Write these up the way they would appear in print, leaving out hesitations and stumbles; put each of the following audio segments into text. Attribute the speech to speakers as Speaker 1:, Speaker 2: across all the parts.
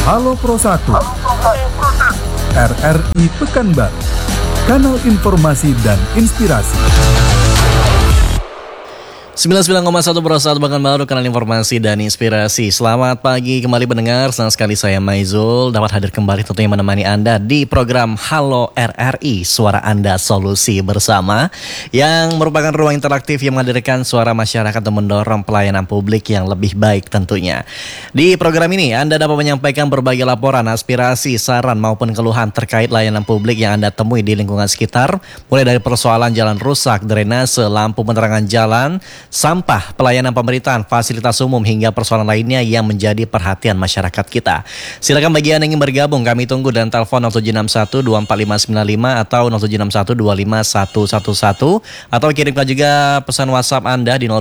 Speaker 1: Halo Pro 1, RRI Pekanbaru, kanal informasi dan inspirasi.
Speaker 2: 99,1 Pro 1 Pekanbaru, kanal informasi dan inspirasi. Selamat pagi kembali pendengar, senang sekali saya Maizul dapat hadir kembali tentunya menemani Anda di program Halo RRI, Suara Anda Solusi Bersama, yang merupakan ruang interaktif yang menghadirkan suara masyarakat dan mendorong pelayanan publik yang lebih baik tentunya. Di program ini Anda dapat menyampaikan berbagai laporan, aspirasi, saran maupun keluhan terkait layanan publik yang Anda temui di lingkungan sekitar, mulai dari persoalan jalan rusak, drainase, lampu penerangan jalan, sampah, pelayanan pemerintahan, fasilitas umum, hingga persoalan lainnya yang menjadi perhatian masyarakat kita. Silakan bagi Anda yang ingin bergabung, kami tunggu dan telepon 0761-24595 atau 0761-25111, atau kirimkan juga pesan WhatsApp Anda di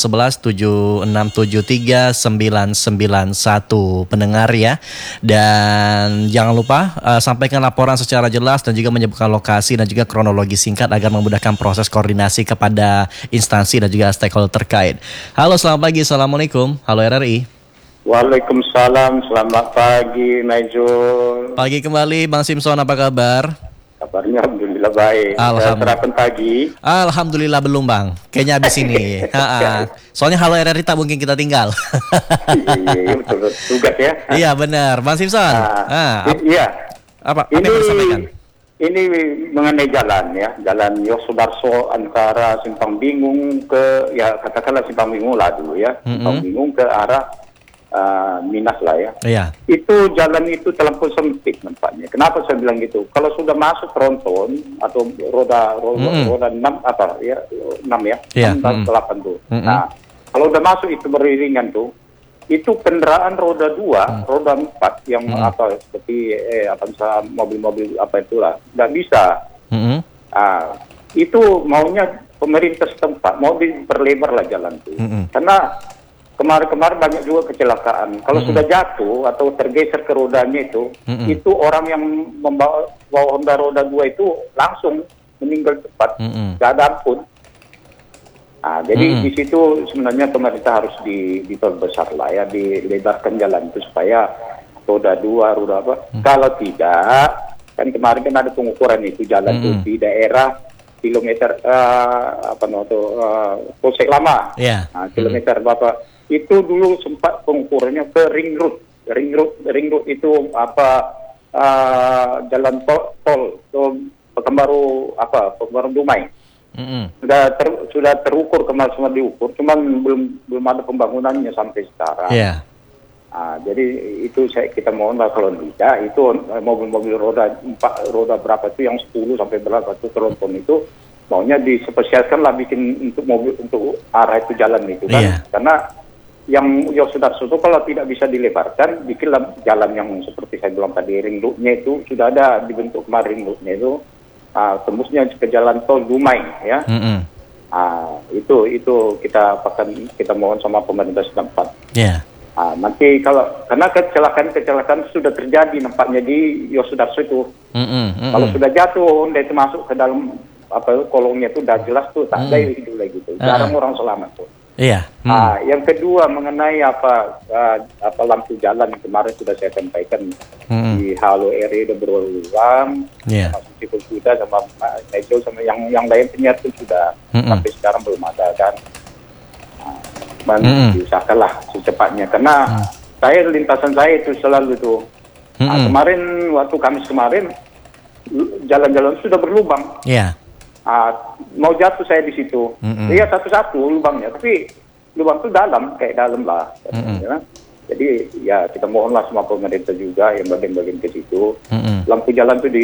Speaker 2: 0811-7673-991 pendengar ya. Dan jangan lupa sampaikan laporan secara jelas dan juga menyebutkan lokasi dan juga kronologi singkat agar memudahkan proses koordinasi kepada instansi dan juga stakeholder terkait. Halo, selamat pagi. Assalamualaikum. Halo RRI.
Speaker 3: Waalaikumsalam. Selamat pagi, Maizul.
Speaker 2: Pagi kembali, Bang Simpson. Apa kabar?
Speaker 3: Kabarnya alhamdulillah baik. Sarapan pagi.
Speaker 2: Alhamdulillah belum, Bang. Kayaknya habis ini. Soalnya Halo RRI tak mungkin kita tinggal.
Speaker 3: Iya, betul. Tugas ya.
Speaker 2: Iya, benar. Bang Simpson.
Speaker 3: Iya.
Speaker 2: Apa yang harus disampaikan?
Speaker 3: Ini mengenai jalan ya, jalan Yosudarso antara Simpang Bingung ke, ya katakanlah Simpang Bingung lah dulu ya, Simpang Bingung ke arah Minas lah ya. Iya. Itu jalan itu terlampau sempit nampaknya. Kenapa saya bilang gitu? Kalau sudah masuk tronton atau roda 6 apa ya, 6 ya, 6 dan 8 tuh. Nah, kalau udah masuk itu beriringan tuh, itu kendaraan roda 2, roda 4 yang apa seperti misalnya mobil-mobil apa itulah nggak bisa. Itu maunya pemerintah setempat mau diperlebar lah jalan itu. Karena kemarin banyak juga kecelakaan. Kalau sudah jatuh atau tergeser ke rodanya itu orang yang membawa Honda roda 2 itu langsung meninggal cepat, nggak ada ampun. Nah, jadi di situ sebenarnya pemerintah harus diperbesar lah ya, dilebarkan jalan itu supaya roda 2, roda apa. Kalau tidak, kan kemarin kan ada pengukuran itu jalan itu di daerah kilometer Polsek Lama. Nah, kilometer berapa? Itu dulu sempat pengukurannya ke ring road. Ring road itu jalan tol Pekanbaru Dumai. Sudah terukur, kemarin semua diukur, cuman belum ada pembangunannya sampai sekarang. Jadi itu kita mohon lah, kalau tidak itu mobil-mobil roda 4, roda berapa itu yang 10 sampai berapa itu tronton itu maunya dispesialkan lah, bikin untuk mobil untuk arah itu jalan itu kan. Karena yang sudah kalau tidak bisa dilebarkan, bikinlah jalan yang seperti saya bilang tadi, ring roadnya itu sudah ada dibentuk kemarin, ring roadnya itu tembusnya ke jalan tol Dumai ya. Itu kita mohon sama pemerintah setempat. Nanti karena kecelakaan sudah terjadi nampaknya di Yosudarso itu. Kalau sudah jatuh Honda itu masuk ke dalam kolongnya itu udah jelas tuh tak ada itu lagi tuh. Jarang orang selamat tuh. Yang kedua mengenai lampu jalan yang kemarin sudah saya sampaikan di Halo RRI udah berulang, masuk sudah sama Nigel sama yang lain penyiar itu sudah sampai sekarang belum ada kan. Diusahakanlah secepatnya karena lintasan saya itu selalu tuh. Kemarin waktu Kamis kemarin jalan-jalan sudah berlubang. Mau jatuh saya di situ. Iya satu-satu lubangnya, tapi lubang itu kayak dalam lah. Ya. Jadi ya kita mohonlah semua pemerintah juga yang bagian-bagian ke situ. Lampu jalan itu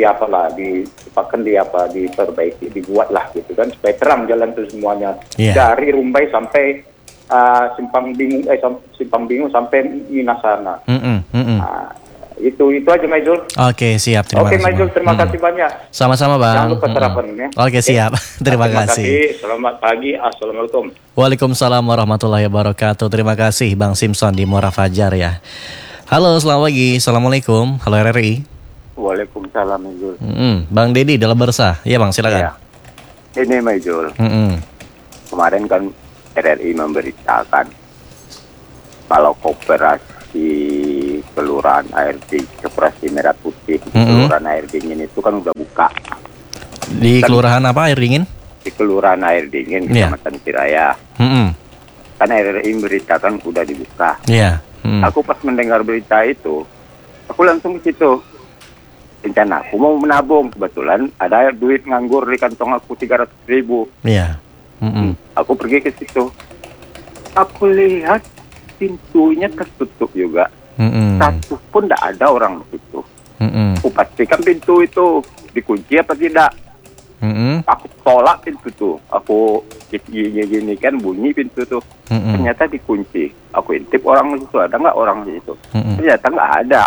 Speaker 3: diperbaiki, dibuatlah gitu kan supaya terang jalan itu semuanya. Dari Rumbai sampai Simpang Bingung sampai Minas sana. Itu aja Maizul.
Speaker 2: Oke, siap. Terima kasih.
Speaker 3: Maizul, terima kasih banyak.
Speaker 2: Sama-sama Bang.
Speaker 3: Jangan lupa sarapan ya.
Speaker 2: Oke, siap. Terima kasih.
Speaker 3: Selamat pagi. Assalamualaikum.
Speaker 2: Waalaikumsalam warahmatullahi wabarakatuh. Terima kasih Bang Simpson di Muara Fajar ya. Halo, selamat pagi. Assalamualaikum. Halo RRI.
Speaker 4: Waalaikumsalam Maizul.
Speaker 2: Bang Dedi dalam Bersah. Iya Bang, silakan.
Speaker 4: Ya. Ini Maizul. Kemarin kan RRI memberitakan kalau koperasi Kelurahan Air Dingin, Koperasi Merah Putih, Kelurahan Air Dingin itu kan udah buka.
Speaker 2: Di kelurahan apa Air Dingin?
Speaker 4: Di Kelurahan Air Dingin, Kecamatan Ciraya. Kan RRI beritakan udah dibuka. Aku pas mendengar berita itu, aku langsung ke situ. Rencana aku mau menabung, kebetulan ada duit nganggur di kantong aku 300.000. Aku pergi ke situ. Aku lihat pintunya tertutup juga. Satu pun tidak ada orang di situ. Aku pastikan pintu itu dikunci apa tidak. Aku tolak pintu tuh. Aku gini kan bunyi pintu tuh. Ternyata dikunci. Aku intip orang di situ, ada nggak orang di situ? Ternyata nggak ada.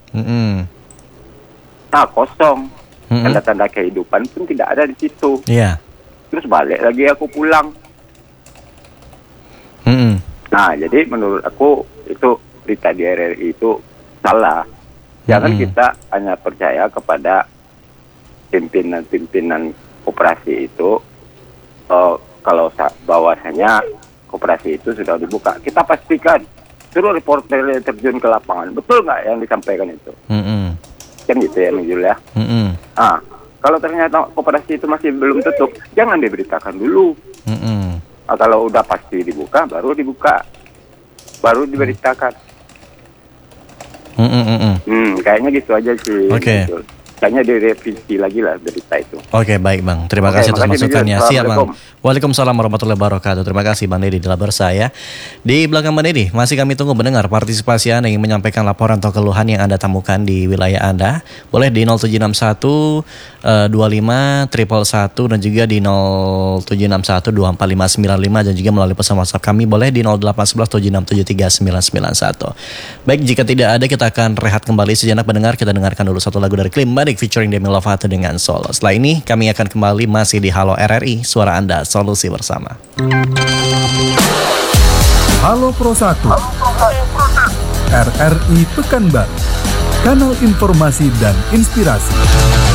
Speaker 4: Nah, kosong. Tanda-tanda kehidupan pun tidak ada di situ. Terus balik lagi aku pulang. Nah, jadi menurut aku itu berita di RRI itu salah. Jangan kita hanya percaya kepada pimpinan koperasi itu. Kalau bahwasanya koperasi itu sudah dibuka, kita pastikan suruh reporter terjun ke lapangan. Betul nggak yang disampaikan itu? Kan gitu ya, Mijul ya. Kalau ternyata koperasi itu masih belum tutup, jangan diberitakan dulu. Kalau udah pasti dibuka, baru diberitakan. Kayaknya gitu aja sih. Kayaknya direvisi lagi lah berita itu.
Speaker 2: Oke, baik Bang. Terima kasih atas masukannya. Siap Bang. Waalaikumsalam warahmatullahi wabarakatuh. Terima kasih Bang Dedi di Labar saya. Di belakang Bang Dedi, masih kami tunggu mendengar partisipasi Anda yang menyampaikan laporan atau keluhan yang Anda temukan di wilayah Anda. Boleh di 0761 25 111 dan juga di 0761 24595 dan juga melalui pesan WhatsApp kami boleh di 0811 7673 991. Baik, jika tidak ada kita akan rehat kembali sejenak mendengar. Kita dengarkan dulu satu lagu dari Klimadik featuring Demi Lovato dengan Solo. Setelah ini kami akan kembali masih di Halo RRI, suara Anda, solusi bersama.
Speaker 1: Halo Pro 1 RRI Pekanbaru, kanal informasi dan inspirasi.